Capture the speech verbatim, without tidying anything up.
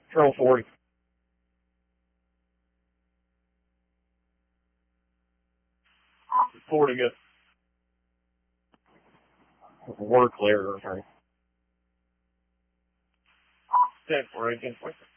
Control forty. forty good. We're clear, okay. ten for eight, ten.